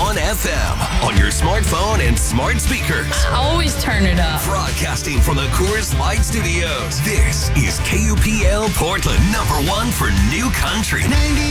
101 FM on your smartphone and smart speakers. I always turn it up. Broadcasting from the Coors Light Studios. This is KUPL Portland, #1 for New Country.